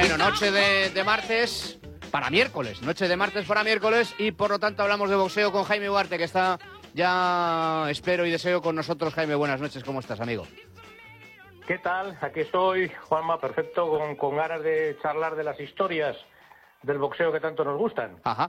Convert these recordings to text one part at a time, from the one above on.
Bueno, noche de martes para miércoles, y por lo tanto hablamos de boxeo con Jaime Ugarte, que está ya, espero y deseo, con nosotros. Jaime, buenas noches, ¿cómo estás, amigo? ¿Qué tal? Aquí estoy, Juanma, perfecto, con ganas de charlar de las historias del boxeo que tanto nos gustan. Ajá,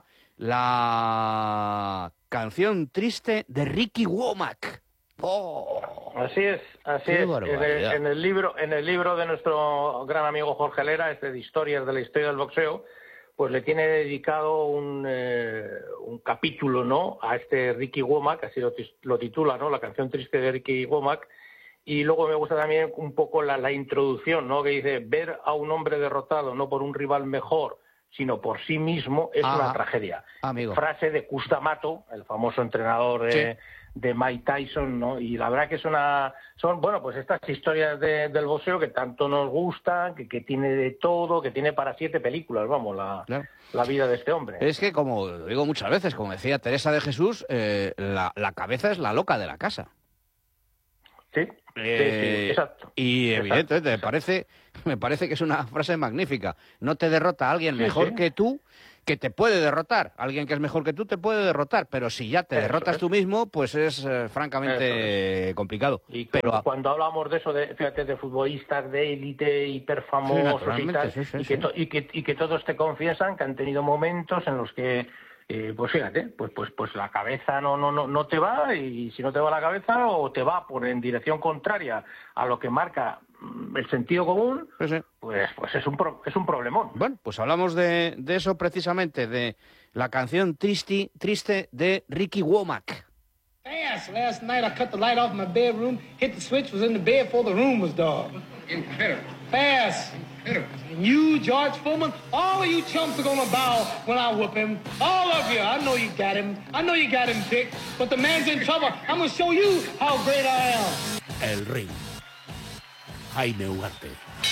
la canción triste de Ricky Womack. ¡Oh! Así es. En el libro de nuestro gran amigo Jorge Lera, de historias de la historia del boxeo, pues le tiene dedicado un capítulo, ¿no?, a Ricky Womack, así lo titula, ¿no?, la canción triste de Ricky Womack. Y luego me gusta también un poco la introducción, ¿no?, que dice: ver a un hombre derrotado no por un rival mejor, sino por sí mismo, es una tragedia. Amigo. Frase de Cus D'Amato, el famoso entrenador de Mike Tyson, ¿no? Y la verdad que son bueno, pues estas historias del boxeo que tanto nos gustan, que tiene de todo, que tiene para 7 películas, vamos, la vida de este hombre. Es que, como digo muchas veces, como decía Teresa de Jesús, la cabeza es la loca de la casa. Sí, exacto. Y evidentemente me parece que es una frase magnífica. No te derrota alguien mejor que tú, que te puede derrotar. Alguien que es mejor que tú te puede derrotar, pero si ya te derrotas tú mismo, pues es francamente complicado. Y pero cuando hablamos de eso, fíjate, de futbolistas de élite hiperfamosos y tal, y que todos te confiesan que han tenido momentos en los que pues fíjate, pues la cabeza no te va, y si no te va la cabeza, o te va en dirección contraria a lo que marca el sentido común, pues es un problemón. Bueno, pues hablamos de eso precisamente, de la canción triste de Ricky Womack. Fast. Last night I cut the light off in my bedroom, hit the switch, was in the bed before the room was dark. Incredible. Fast. Incredible. And you, George Foreman, all of you chumps are gonna bow when I whoop him. All of you. I know you got him. I know you got him picked. But the man's in trouble. I'm gonna show you how great I am. El ring. Jaime Ugarte.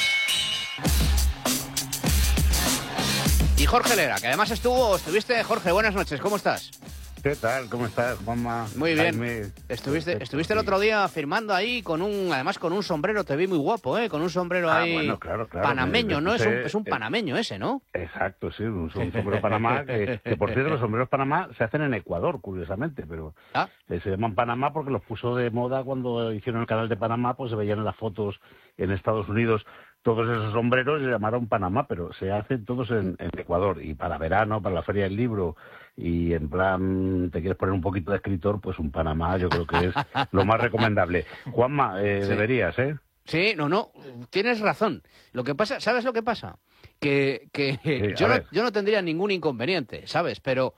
Y Jorge Lera, que además estuviste, Jorge, buenas noches, ¿cómo estás? ¿Qué tal? ¿Cómo estás, Juanma? Muy bien. Jaime. Estuviste el otro día firmando ahí además con un sombrero, te vi muy guapo, con un sombrero ahí. Bueno, claro. Panameño, ¿no? Es un panameño ese, ¿no? Exacto, sí, un sombrero Panamá, que por cierto los sombreros Panamá se hacen en Ecuador, curiosamente, pero se llaman Panamá porque los puso de moda cuando hicieron el canal de Panamá, pues se veían en las fotos en Estados Unidos. Todos esos sombreros se llamaron Panamá, pero se hacen todos en Ecuador. Y para verano, para la Feria del Libro, y en plan, te quieres poner un poquito de escritor, pues un Panamá yo creo que es lo más recomendable. Juanma, deberías, ¿eh? Sí, no, tienes razón. Lo que pasa, ¿sabes lo que pasa? Que yo no tendría ningún inconveniente, ¿sabes? Pero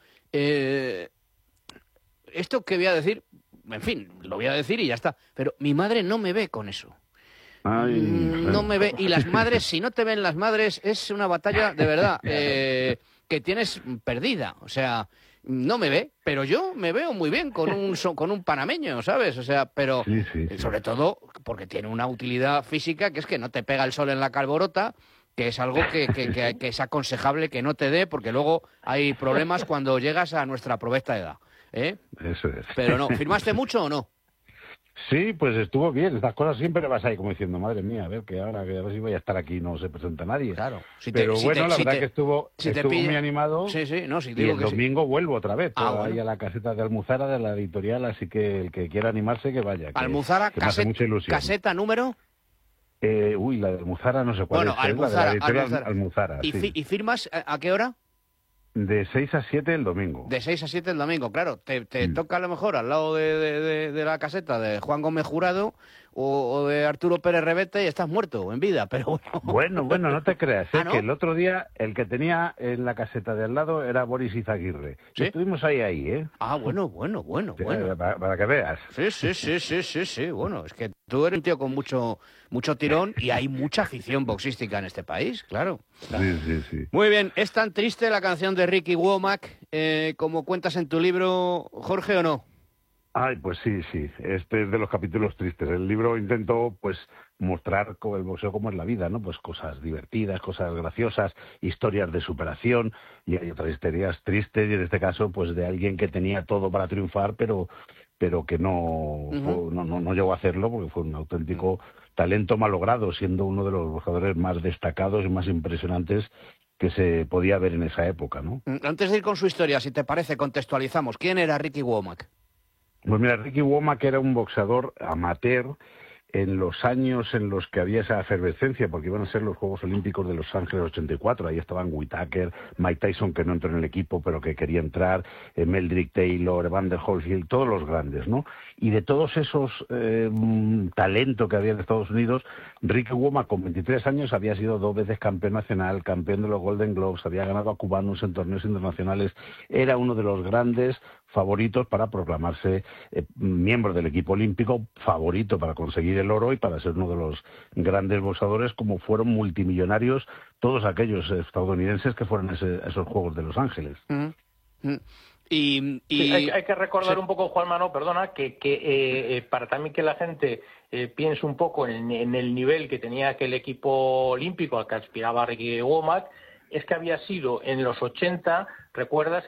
esto que voy a decir, en fin, lo voy a decir y ya está. Pero mi madre no me ve con eso. No me ve. Y las madres, si no te ven las madres, es una batalla de verdad que tienes perdida. O sea, no me ve, pero yo me veo muy bien con un panameño, ¿sabes? O sea, pero sobre todo porque tiene una utilidad física, que es que no te pega el sol en la calborota, que es algo que es aconsejable que no te dé, porque luego hay problemas cuando llegas a nuestra provecta edad. Eso es. Pero no, ¿firmaste mucho o no? Sí, pues estuvo bien. Estas cosas siempre vas ahí como diciendo, madre mía, a ver si voy a estar aquí, no se presenta nadie. Claro. Pero la verdad que estuvo muy animado. Sí, no, y el domingo vuelvo otra vez, ahí a la caseta de Almuzara de la editorial, así que el que quiera animarse que vaya. Almuzara, que me hace mucha ilusión. ¿Caseta número? La de Almuzara no sé cuál es. Almuzara, la de la editorial Almuzara. ¿Y firmas a qué hora? De 6 a 7 el domingo. De 6 a 7 el domingo, claro. Te toca a lo mejor al lado de la caseta de Juan Gómez Jurado o de Arturo Pérez Reverte y estás muerto en vida, pero bueno. Bueno, no te creas, ¿no? Que el otro día el que tenía en la caseta de al lado era Boris Izaguirre. ¿Sí? Estuvimos ahí, ¿eh? Bueno. Para que veas. Sí. Bueno, es que tú eres un tío con mucho tirón y hay mucha afición boxística en este país, claro. Sí. Muy bien, ¿es tan triste la canción de Ricky Womack como cuentas en tu libro, Jorge, o no? Ay, pues sí. Este es de los capítulos tristes. El libro intentó, pues, mostrar el boxeo como es la vida, ¿no? Pues cosas divertidas, cosas graciosas, historias de superación, y hay otras historias tristes, y en este caso, pues, de alguien que tenía todo para triunfar, pero pero que no llegó a hacerlo porque fue un auténtico talento malogrado, siendo uno de los jugadores más destacados y más impresionantes que se podía ver en esa época, ¿no? Antes de ir con su historia, si te parece, contextualizamos. ¿Quién era Ricky Womack? Pues mira, Ricky Womack era un boxeador amateur en los años en los que había esa efervescencia, porque iban a ser los Juegos Olímpicos de Los Ángeles 84, ahí estaban Whittaker, Mike Tyson, que no entró en el equipo, pero que quería entrar, Meldrick Taylor, Evander Holyfield, todos los grandes, ¿no? Y de todos esos talentos que había en Estados Unidos, Ricky Womack, con 23 años, había sido 2 veces campeón nacional, campeón de los Golden Globes, había ganado a cubanos en torneos internacionales, era uno de los grandes favoritos para proclamarse miembro del equipo olímpico, favorito para conseguir el oro y para ser uno de los grandes boxeadores, como fueron multimillonarios todos aquellos estadounidenses que fueron a esos Juegos de Los Ángeles. Sí, hay que recordar un poco, Juanma, no, perdona, que para también que la gente piense un poco en el nivel que tenía aquel equipo olímpico al que aspiraba Ricky Womack, es que había sido en los 80, recuerdas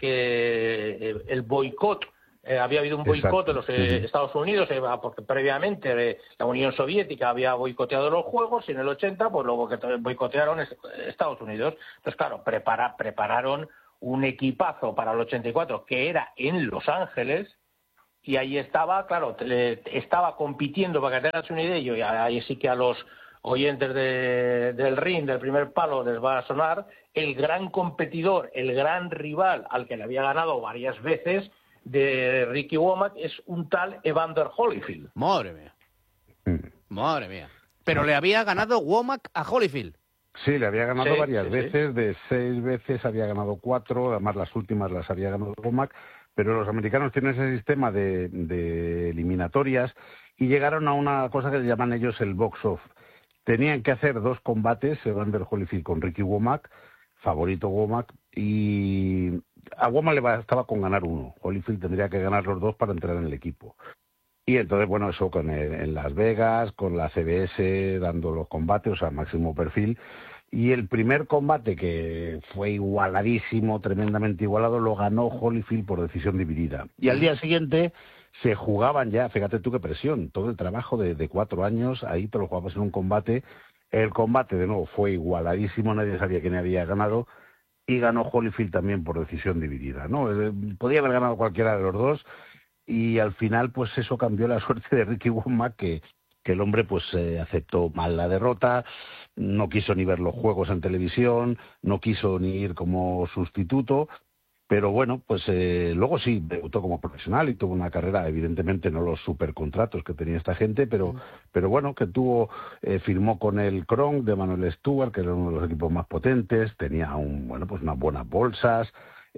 que el boicot, había habido un boicot de los Estados Unidos, porque previamente la Unión Soviética había boicoteado los Juegos, y en el 80 pues luego que boicotearon Estados Unidos. Entonces, claro, prepararon un equipazo para el 84 que era en Los Ángeles, y ahí estaba, claro, estaba compitiendo, para que tengas una idea, y ahí sí que a los oyentes del ring, del primer palo, les va a sonar, el gran competidor, el gran rival al que le había ganado varias veces de Ricky Womack es un tal Evander Holyfield. Madre mía. Madre mía. Pero le había ganado Womack a Holyfield. Sí, le había ganado varias veces, de 6 veces había ganado 4, además las últimas las había ganado Womack, pero los americanos tienen ese sistema de eliminatorias y llegaron a una cosa que llaman ellos el box-off. Tenían que hacer 2 combates, Evander Holyfield con Ricky Womack, favorito Womack, y a Womack le bastaba con ganar 1. Holyfield tendría que ganar los 2 para entrar en el equipo. Y entonces, bueno, eso en Las Vegas, con la CBS dando los combates, o sea, máximo perfil. Y el primer combate, que fue igualadísimo, tremendamente igualado, lo ganó Holyfield por decisión dividida. Y al día siguiente se jugaban ya, fíjate tú qué presión, todo el trabajo de 4 años, ahí te lo jugabas en un combate. El combate, de nuevo, fue igualadísimo, nadie sabía quién había ganado, y ganó Holyfield también por decisión dividida, ¿no? Podía haber ganado cualquiera de los dos, y al final, pues eso cambió la suerte de Ricky Womack, que el hombre pues aceptó mal la derrota, no quiso ni ver los juegos en televisión, no quiso ni ir como sustituto. Pero bueno, pues luego sí, debutó como profesional y tuvo una carrera, evidentemente no los supercontratos que tenía esta gente, pero bueno, que firmó con el Kronk de Manuel Stewart, que era uno de los equipos más potentes, tenía unas buenas bolsas,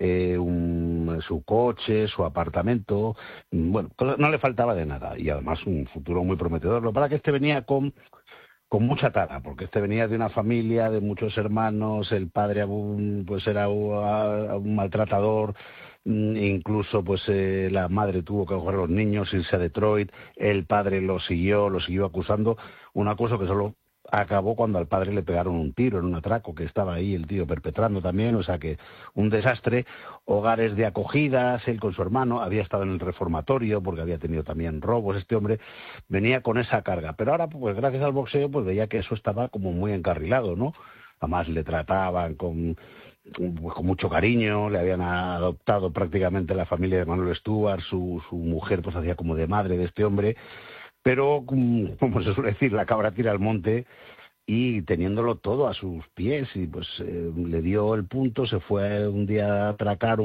su coche, su apartamento, bueno, no le faltaba de nada, y además un futuro muy prometedor. Lo para que venía con mucha tara, porque venía de una familia de muchos hermanos, el padre pues era un maltratador, incluso pues la madre tuvo que coger a los niños, irse a Detroit, el padre lo siguió acusando, un acoso que solo acabó cuando al padre le pegaron un tiro en un atraco que estaba ahí el tío perpetrando también, o sea que un desastre. Hogares de acogidas, él con su hermano, había estado en el reformatorio porque había tenido también robos, este hombre venía con esa carga, pero ahora pues gracias al boxeo pues veía que eso estaba como muy encarrilado, ¿no? Además le trataban con mucho cariño, le habían adoptado prácticamente la familia de Manuel Stewart, su mujer pues hacía como de madre de este hombre. Pero, como se suele decir, la cabra tira al monte, y teniéndolo todo a sus pies, y pues le dio el punto, se fue un día a atracar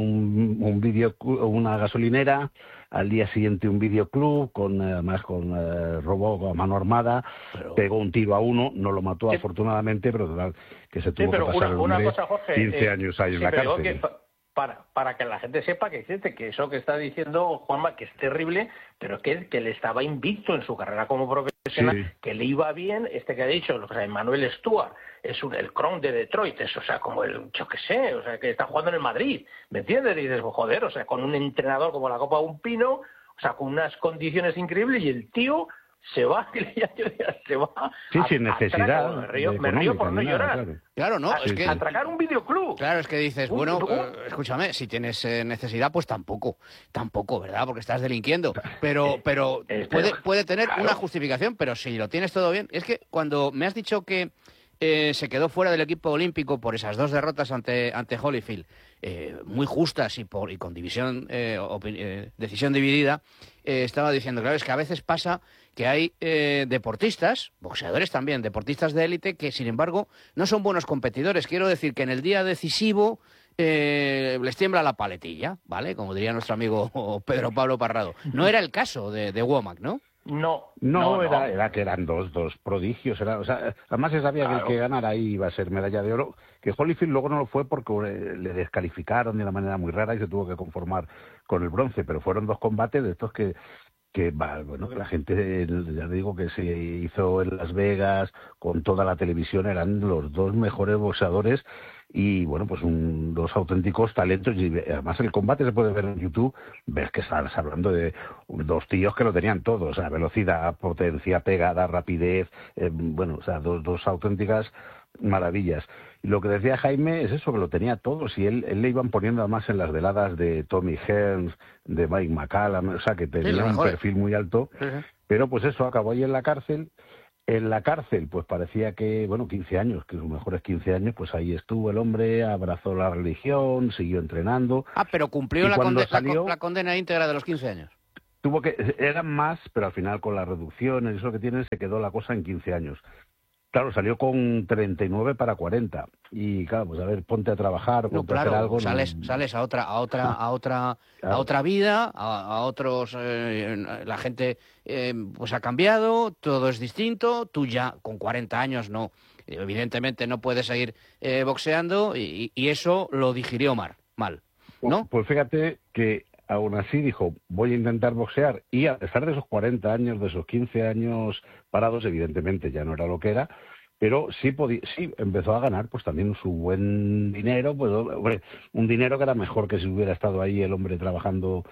una gasolinera, al día siguiente un videoclub, además con robo a mano armada, pegó un tiro a uno, no lo mató afortunadamente, pero total, que se tuvo que pasar una cosa, Jorge, 15 años ahí en la cárcel. Para que la gente sepa que eso que está diciendo Juanma, que es terrible, pero que le estaba invicto en su carrera como profesional, que le iba bien, que ha dicho, Manuel Stewart, es el Kronk de Detroit, o sea, como yo qué sé, o sea, que está jugando en el Madrid, ¿me entiendes? Y dices, joder, o sea, con un entrenador como la copa de un pino, o sea, con unas condiciones increíbles, y el tío se va sin necesidad. Me río por no llorar. Claro, no, es que atracar un videoclub. Claro, es que dices, bueno, escúchame, si tienes necesidad, pues tampoco, ¿verdad? Porque estás delinquiendo. Pero puede tener una justificación, pero si lo tienes todo bien. Es que cuando me has dicho que se quedó fuera del equipo olímpico por esas 2 derrotas ante Holyfield, muy justas y con decisión dividida, estaba diciendo, claro, es que a veces pasa que hay deportistas, boxeadores también, deportistas de élite, que sin embargo no son buenos competidores. Quiero decir que en el día decisivo les tiembla la paletilla, ¿vale? Como diría nuestro amigo Pedro Pablo Parrado. No era el caso de Womack, ¿no? No, era que eran dos prodigios. Además se sabía que el que ganara ahí iba a ser medalla de oro. Que Holyfield luego no lo fue porque le descalificaron de una manera muy rara y se tuvo que conformar con el bronce. Pero fueron 2 combates de estos que la gente, ya digo, que se hizo en Las Vegas con toda la televisión, eran los 2 mejores boxeadores y, bueno, pues 2 auténticos talentos. Y además el combate se puede ver en YouTube, ves que estás hablando de 2 tíos que lo tenían todo, o sea, velocidad, potencia, pegada, rapidez, 2 auténticas maravillas. Y lo que decía Jaime es eso, que lo tenía todo. Si él le iban poniendo además en las veladas de Tommy Hearns, de Mike McCallum, o sea, que tenía un perfil muy alto. Pero pues eso, acabó ahí en la cárcel. En la cárcel, pues parecía que, 15 años, que los mejores 15 años, pues ahí estuvo el hombre, abrazó la religión, siguió entrenando. Pero cumplió la condena íntegra de los 15 años. Eran más, pero al final con las reducciones, eso que tienen, se quedó la cosa en 15 años. Claro, salió con 39 para 40 y claro, pues a ver, ponte a trabajar, ponte a hacer algo. Sales a otra vida, a otros, la gente pues ha cambiado, todo es distinto, tú ya con 40 años no, evidentemente no puedes seguir boxeando y eso lo digirió mal, ¿no? Pues fíjate que aún así dijo, voy a intentar boxear, y a pesar de esos 40 años, de esos 15 años parados, evidentemente ya no era lo que era, pero sí empezó a ganar pues también su buen dinero, pues un dinero que era mejor que si hubiera estado ahí el hombre trabajando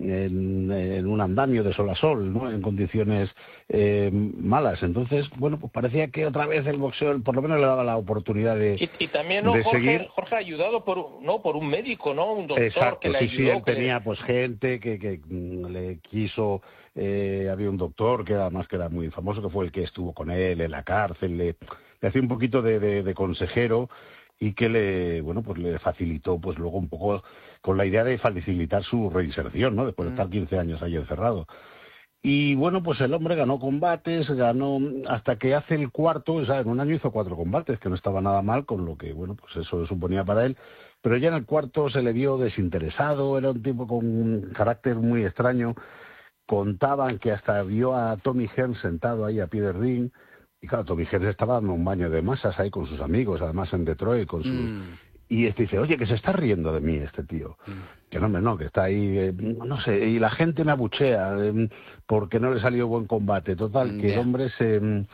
en un andamio de sol a sol, ¿no? En condiciones malas. Entonces, bueno, pues parecía que otra vez el boxeo por lo menos le daba la oportunidad de y también seguir. Jorge ayudado por un médico, ¿no? Un doctor. Exacto, que le ayudó. Sí, él tenía pues gente que le quiso. Había un doctor que además que era muy famoso, que fue el que estuvo con él en la cárcel, le hacía un poquito de consejero y que le facilitó pues luego un poco con la idea de facilitar su reinserción, ¿no? Después de estar 15 años ahí encerrado. Y bueno, pues el hombre ganó combates, hasta que hace el cuarto, o sea, en un año hizo 4 combates, que no estaba nada mal, con lo que, bueno, pues eso suponía para él. Pero ya en el cuarto se le vio desinteresado, era un tipo con un carácter muy extraño. Contaban que hasta vio a Tommy Hearns sentado ahí a pie de ring, y claro, Tommy Hearns estaba dando un baño de masas ahí con sus amigos, además en Detroit, con y dice, oye, que se está riendo de mí este tío. Que no, que está ahí, no sé, y la gente me abuchea porque no le salió buen combate. Total, que el hombre se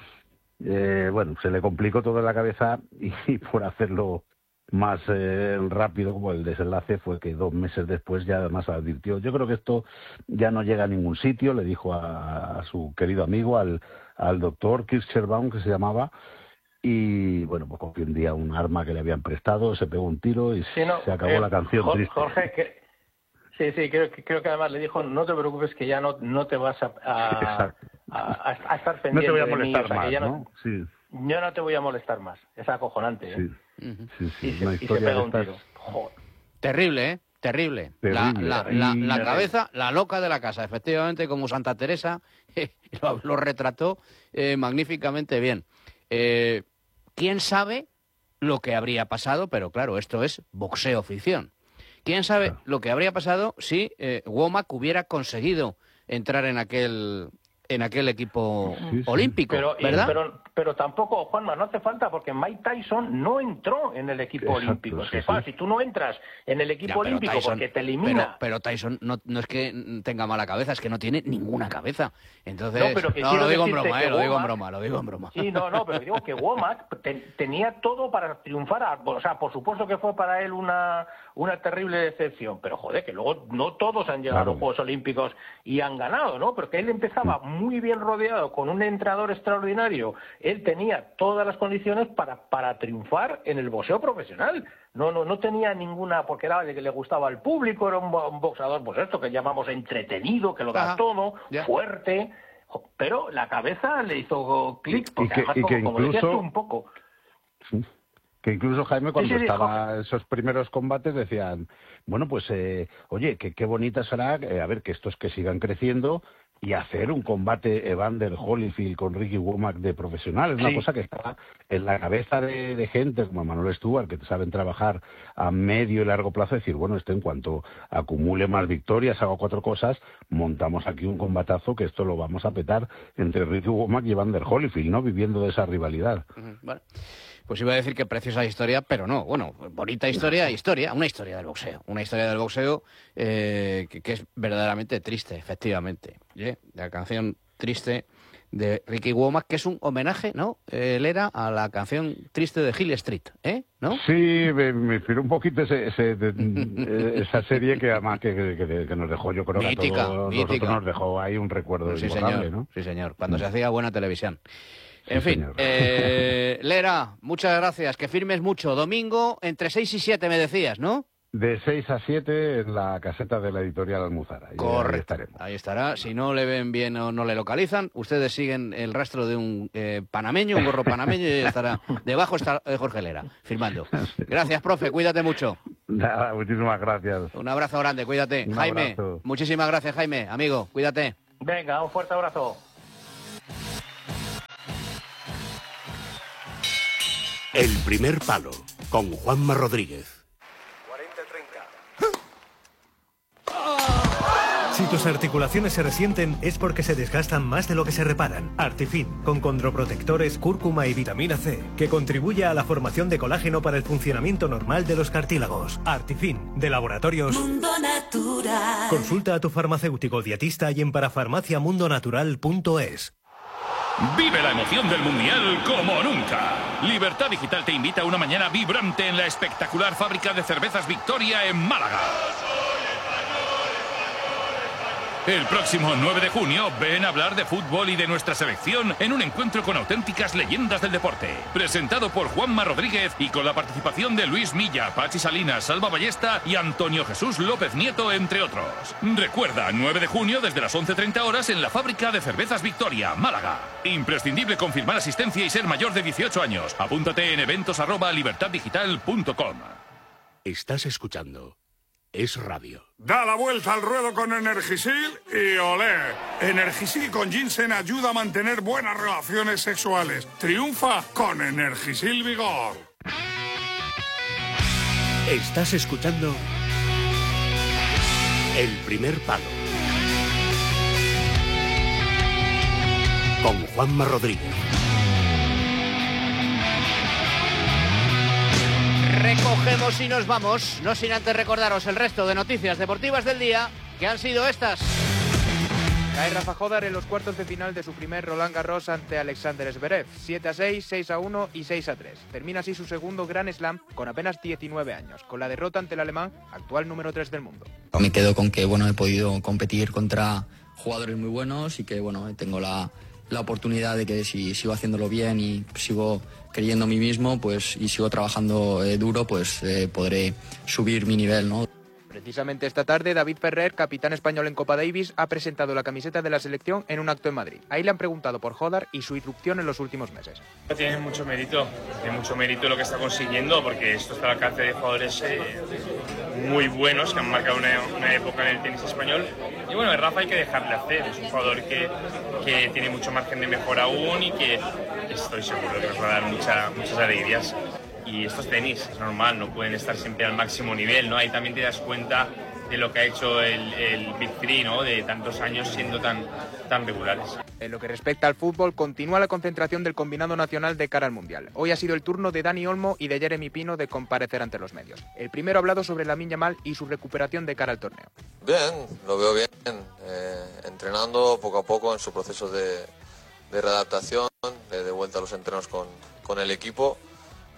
le complicó todo en la cabeza y por hacerlo más rápido, como el desenlace fue que 2 meses después ya además advirtió, yo creo que esto ya no llega a ningún sitio, le dijo a su querido amigo, al doctor Kirschenbaum, que se llamaba, y bueno, pues cogió un día un arma que le habían prestado, se pegó un tiro y se acabó la canción triste. Jorge, creo que además le dijo, no te preocupes que ya no te vas a estar pendiente. No te voy a molestar más, ¿no? Sí. Yo no te voy a molestar más. Es acojonante, ¿eh? Sí. Y se pega un tiro. Joder. Terrible, ¿eh? Terrible. La cabeza, la loca de la casa, efectivamente, como Santa Teresa, lo retrató magníficamente bien. ¿Quién sabe lo que habría pasado? Pero claro, esto es boxeo ficción. ¿Quién sabe lo que habría pasado si Womack hubiera conseguido entrar en aquel equipo olímpico, ¿verdad? Pero tampoco, Juanma, no hace falta, porque Mike Tyson no entró en el equipo olímpico. Si tú no entras en el equipo olímpico Tyson, porque te elimina... Pero Tyson no es que tenga mala cabeza, es que no tiene ninguna cabeza. Entonces, lo digo en broma. Sí, pero digo que Womack tenía todo para triunfar. O sea, por supuesto que fue para él una terrible decepción, pero joder, que luego no todos han llegado a los Juegos Olímpicos y han ganado, ¿no? Porque él empezaba muy bien rodeado, con un entrenador extraordinario. Él tenía todas las condiciones para triunfar en el boxeo profesional. No tenía ninguna, porque era de que le gustaba al público, era un boxeador, pues esto que llamamos entretenido, que lo da todo, fuerte, pero la cabeza le hizo clic, porque como decías tú un poco... Sí. Que incluso, Jaime, cuando estaba en esos primeros combates decían, bueno, pues, oye, qué bonita será, a ver, que estos que sigan creciendo y hacer un combate Evander Holyfield con Ricky Womack de profesional. Es una cosa que está en la cabeza de gente como Manuel Stewart, que saben trabajar a medio y largo plazo, decir, bueno, en cuanto acumule más victorias, haga 4 cosas, montamos aquí un combatazo que esto lo vamos a petar entre Ricky Womack y Evander Holyfield, ¿no? Viviendo de esa rivalidad. Vale. Pues iba a decir que preciosa historia, pero no. Bueno, bonita historia, una historia del boxeo. Una historia del boxeo que es verdaderamente triste, efectivamente. La canción Triste de Ricky Womack, que es un homenaje, ¿no? Él era a la canción Triste de Hill Street, ¿no? Sí, me inspiró un poquito esa serie que además que nos dejó, yo creo mítica, que a todos nosotros nos dejó ahí un recuerdo imborrable, ¿no? Sí, señor, cuando se hacía buena televisión. En fin, Lera, muchas gracias, que firmes mucho. Domingo entre 6 y 7 me decías, ¿no? De 6 a 7 en la caseta de la editorial Almuzara. Correcto, ahí estará. Si no le ven bien o no le localizan, ustedes siguen el rastro de un panameño, un gorro panameño, y estará debajo está Jorge Lera, firmando. Gracias, profe, cuídate mucho. Nada, muchísimas gracias. Un abrazo grande, cuídate. Jaime, muchísimas gracias, Jaime, amigo, cuídate. Venga, un fuerte abrazo. El primer palo, con Juanma Rodríguez. 40-30. Si tus articulaciones se resienten es porque se desgastan más de lo que se reparan. Artifin, con condroprotectores, cúrcuma y vitamina C, que contribuye a la formación de colágeno para el funcionamiento normal de los cartílagos. Artifin, de Laboratorios Mundo Natural. Consulta a tu farmacéutico dietista y en parafarmaciamundonatural.es. Vive la emoción del Mundial como nunca. Libertad Digital te invita a una mañana vibrante en la espectacular fábrica de cervezas Victoria en Málaga. El próximo 9 de junio ven a hablar de fútbol y de nuestra selección en un encuentro con auténticas leyendas del deporte. Presentado por Juanma Rodríguez y con la participación de Luis Milla, Pachi Salinas, Salva Ballesta y Antonio Jesús López Nieto, entre otros. Recuerda, 9 de junio desde las 11:30 horas en la fábrica de cervezas Victoria, Málaga. Imprescindible confirmar asistencia y ser mayor de 18 años. Apúntate en eventos@libertaddigital.com. Estás escuchando Es Radio. Da la vuelta al ruedo con Energisil y olé. Energisil con ginseng ayuda a mantener buenas relaciones sexuales. Triunfa con Energisil Vigor. Estás escuchando El primer palo, con Juanma Rodríguez. Recogemos y nos vamos, no sin antes recordaros el resto de noticias deportivas del día, que han sido estas. Cae Rafa Jódar en los cuartos de final de su primer Roland Garros ante Alexander Zverev, 7-6, 6-1 y 6-3. Termina así su segundo Grand Slam con apenas 19 años, con la derrota ante el alemán, actual número 3 del mundo. Me quedo con que he podido competir contra jugadores muy buenos y que tengo la oportunidad de que si sigo haciéndolo bien y sigo creyendo en mí mismo, pues, y sigo trabajando duro, pues podré subir mi nivel, ¿no? Precisamente esta tarde, David Ferrer, capitán español en Copa Davis, ha presentado la camiseta de la selección en un acto en Madrid. Ahí le han preguntado por Jódar y su irrupción en los últimos meses. Tiene mucho mérito lo que está consiguiendo, porque esto está al alcance de jugadores muy buenos que han marcado una época en el tenis español. Y bueno, Rafa hay que dejarle hacer, es un jugador que tiene mucho margen de mejora aún y que estoy seguro que nos va a dar muchas alegrías. Y esto es tenis, es normal, no pueden estar siempre al máximo nivel, ¿no? Ahí también te das cuenta de lo que ha hecho el Big Three, ¿no? De tantos años siendo tan regulares. En lo que respecta al fútbol, continúa la concentración del combinado nacional de cara al Mundial. Hoy ha sido el turno de Dani Olmo y de Jeremy Pino de comparecer ante los medios. El primero ha hablado sobre Lamine Yamal y su recuperación de cara al torneo. Bien, lo veo bien, entrenando poco a poco en su proceso de readaptación, de vuelta a los entrenos con el equipo.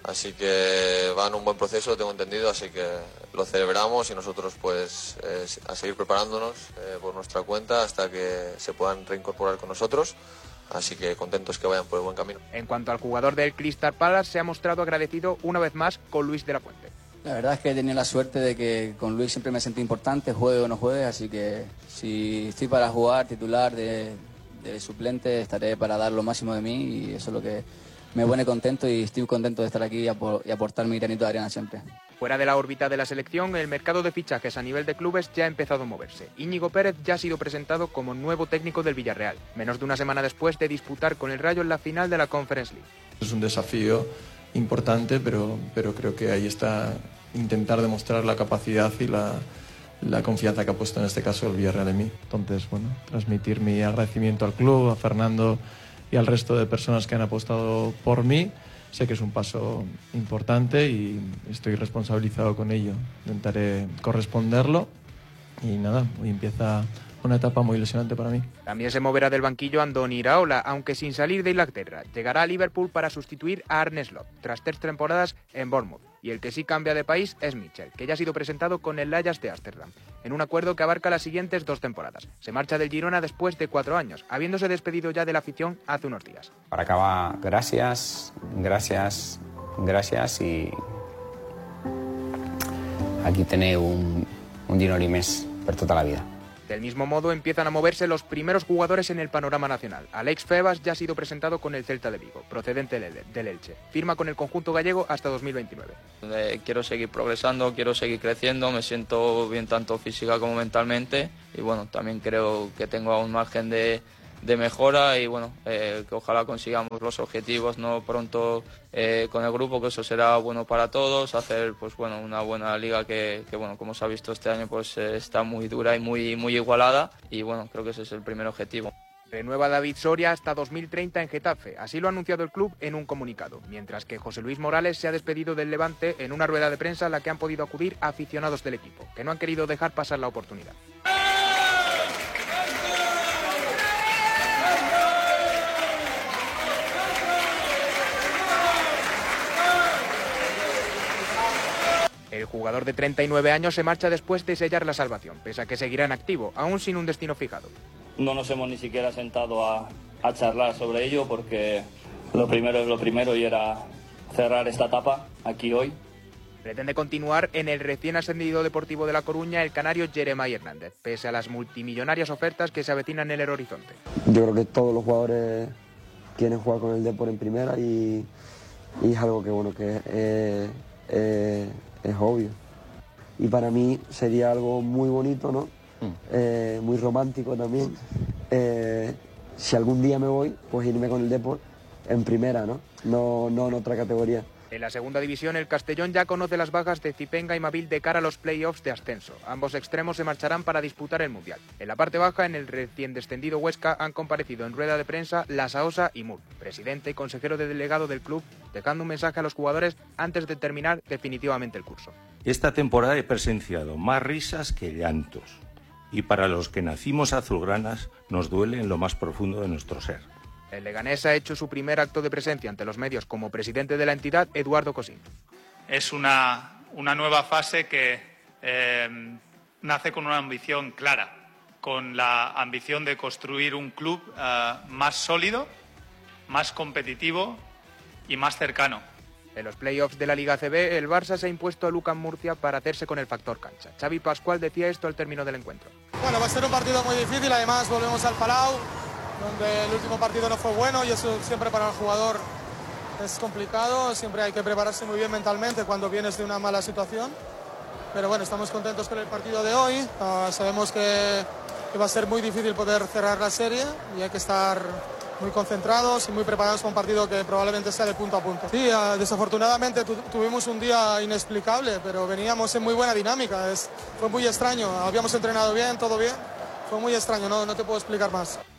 Así que va en un buen proceso, tengo entendido, así que lo celebramos y nosotros pues a seguir preparándonos por nuestra cuenta hasta que se puedan reincorporar con nosotros. Así que contentos que vayan por el buen camino. En cuanto al jugador del Crystal Palace, se ha mostrado agradecido una vez más con Luis de la Fuente. La verdad es que he tenido la suerte de que con Luis siempre me sentí importante, juegue o no juegue, así que si estoy para jugar titular de suplente estaré para dar lo máximo de mí y eso es lo que me pone contento y estoy contento de estar aquí y aportar mi granito de arena siempre. Fuera de la órbita de la selección, el mercado de fichajes a nivel de clubes ya ha empezado a moverse. Íñigo Pérez ya ha sido presentado como nuevo técnico del Villarreal, menos de una semana después de disputar con el Rayo en la final de la Conference League. Es un desafío importante, pero creo que ahí está intentar demostrar la capacidad y la confianza que ha puesto en este caso el Villarreal en mí. Entonces, bueno, transmitir mi agradecimiento al club, a Fernando y al resto de personas que han apostado por mí. Sé que es un paso importante y estoy responsabilizado con ello. Intentaré corresponderlo y nada, hoy empieza una etapa muy ilusionante para mí. También se moverá del banquillo Andoni Iraola, aunque sin salir de Inglaterra. Llegará a Liverpool para sustituir a Arne Slot, tras 3 temporadas en Bournemouth. Y el que sí cambia de país es Mitchell, que ya ha sido presentado con el Ajax de Ámsterdam, en un acuerdo que abarca las siguientes 2 temporadas. Se marcha del Girona después de 4 años, habiéndose despedido ya de la afición hace unos días. Para acabar, gracias y aquí tenéis un Girona mes per tota la vida. Del mismo modo empiezan a moverse los primeros jugadores en el panorama nacional. Alex Febas ya ha sido presentado con el Celta de Vigo, procedente del Elche. Firma con el conjunto gallego hasta 2029. Quiero seguir progresando, quiero seguir creciendo, me siento bien tanto física como mentalmente y bueno, también creo que tengo un margen de mejora y bueno, que ojalá consigamos los objetivos no pronto con el grupo, que eso será bueno para todos, hacer pues bueno una buena liga que bueno, como se ha visto este año pues está muy dura y muy igualada y bueno, creo que ese es el primer objetivo. Renueva David Soria hasta 2030 en Getafe, así lo ha anunciado el club en un comunicado, mientras que José Luis Morales se ha despedido del Levante en una rueda de prensa a la que han podido acudir aficionados del equipo, que no han querido dejar pasar la oportunidad. El jugador de 39 años se marcha después de sellar la salvación, pese a que seguirá en activo, aún sin un destino fijado. No nos hemos ni siquiera sentado a charlar sobre ello porque lo primero es lo primero y era cerrar esta etapa aquí hoy. Pretende continuar en el recién ascendido Deportivo de La Coruña el canario Jeremai Hernández, pese a las multimillonarias ofertas que se avecinan en el horizonte. Yo creo que todos los jugadores quieren jugar con el Depor en primera y es algo que bueno que es obvio. Y para mí sería algo muy bonito, ¿no? Muy romántico también. Si algún día me voy, pues irme con el Depor en primera, ¿no? No en otra categoría. En la segunda división, el Castellón ya conoce las bajas de Zipenga y Mabil de cara a los play-offs de ascenso. Ambos extremos se marcharán para disputar el Mundial. En la parte baja, en el recién descendido Huesca, han comparecido en rueda de prensa Lasaosa y Mur, presidente y consejero delegado del club, dejando un mensaje a los jugadores antes de terminar definitivamente el curso. Esta temporada he presenciado más risas que llantos. Y para los que nacimos azulgranas, nos duele en lo más profundo de nuestro ser. El leganés ha hecho su primer acto de presencia ante los medios como presidente de la entidad, Eduardo Cosín. Es una nueva fase que nace con una ambición clara, con la ambición de construir un club más sólido, más competitivo y más cercano. En los play-offs de la Liga ACB, el Barça se ha impuesto a Lucan Murcia para hacerse con el factor cancha. Xavi Pascual decía esto al término del encuentro. Bueno, va a ser un partido muy difícil, además volvemos al Palau, donde el último partido no fue bueno y eso siempre para el jugador es complicado, siempre hay que prepararse muy bien mentalmente cuando vienes de una mala situación. Pero bueno, estamos contentos con el partido de hoy, sabemos que va a ser muy difícil poder cerrar la serie y hay que estar muy concentrados y muy preparados para un partido que probablemente sea de punto a punto. Sí, desafortunadamente tuvimos un día inexplicable, pero veníamos en muy buena dinámica, fue muy extraño, habíamos entrenado bien, todo bien, fue muy extraño, no te puedo explicar más.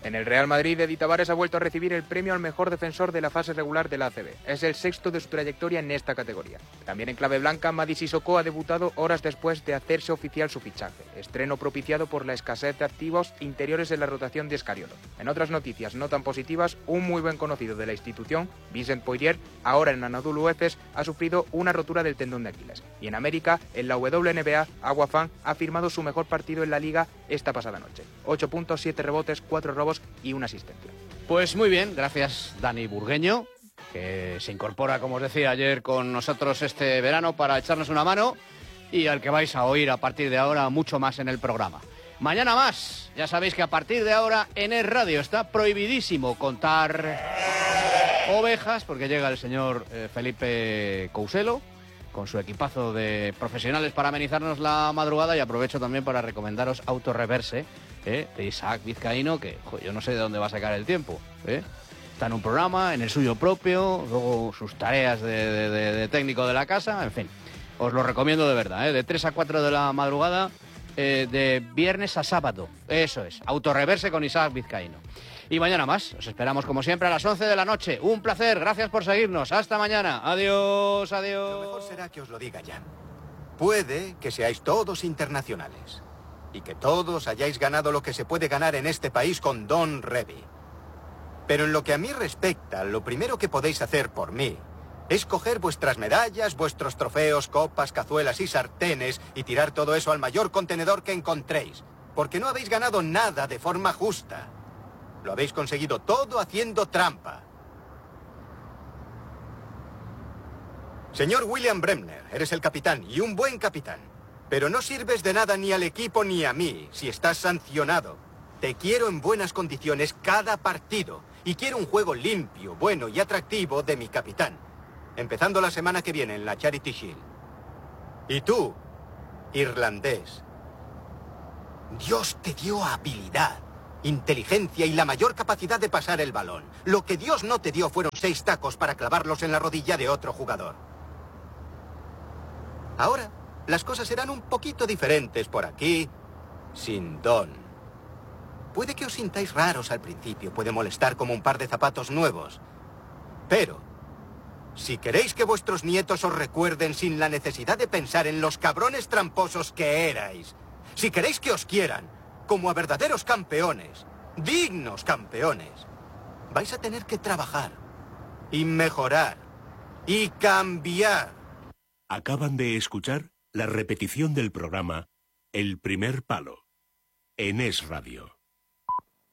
En el Real Madrid, Edi Tavares ha vuelto a recibir el premio al mejor defensor de la fase regular de la ACB. Es el 6º de su trayectoria en esta categoría. También en clave blanca, Mady Sissoko ha debutado horas después de hacerse oficial su fichaje. Estreno propiciado por la escasez de activos interiores en la rotación de Escariolo. En otras noticias no tan positivas, un muy buen conocido de la institución, Vincent Poirier, ahora en Anadolu Efes, ha sufrido una rotura del tendón de Aquiles. Y en América, en la WNBA, Agua Fan ha firmado su mejor partido en la liga esta pasada noche. 8 puntos, 7 rebotes, 4 robos y una asistencia. Pues muy bien, gracias Dani Burgueño, que se incorpora, como os decía ayer, con nosotros este verano para echarnos una mano y al que vais a oír a partir de ahora mucho más en el programa. Mañana más, ya sabéis que a partir de ahora en Es Radio está prohibidísimo contar ovejas porque llega el señor Felipe Couselo con su equipazo de profesionales para amenizarnos la madrugada, y aprovecho también para recomendaros Autoreverse, de Isaac Vizcaíno, que yo no sé de dónde va a sacar el tiempo. Está en un programa, en el suyo propio, luego sus tareas de técnico de la casa, en fin. Os lo recomiendo de verdad, de 3 a 4 de la madrugada, de viernes a sábado. Eso es, Autoreverse con Isaac Vizcaíno. Y mañana más, os esperamos como siempre a las 11 de la noche. Un placer, gracias por seguirnos. Hasta mañana. Adiós, adiós. Lo mejor será que os lo diga ya. Puede que seáis todos internacionales y que todos hayáis ganado lo que se puede ganar en este país con Don Revie. Pero en lo que a mí respecta, lo primero que podéis hacer por mí es coger vuestras medallas, vuestros trofeos, copas, cazuelas y sartenes y tirar todo eso al mayor contenedor que encontréis. Porque no habéis ganado nada de forma justa. Lo habéis conseguido todo haciendo trampa. Señor William Bremner, eres el capitán y un buen capitán. Pero no sirves de nada ni al equipo ni a mí si estás sancionado. Te quiero en buenas condiciones cada partido. Y quiero un juego limpio, bueno y atractivo de mi capitán. Empezando la semana que viene en la Charity Shield. Y tú, irlandés, Dios te dio habilidad, inteligencia y la mayor capacidad de pasar el balón. Lo que Dios no te dio fueron 6 tacos para clavarlos en la rodilla de otro jugador. Ahora, las cosas serán un poquito diferentes por aquí, sin Don. Puede que os sintáis raros al principio, puede molestar como un par de zapatos nuevos. Pero, si queréis que vuestros nietos os recuerden sin la necesidad de pensar en los cabrones tramposos que erais, si queréis que os quieran como a verdaderos campeones, dignos campeones, vais a tener que trabajar y mejorar y cambiar. Acaban de escuchar la repetición del programa El Primer Palo en Es Radio.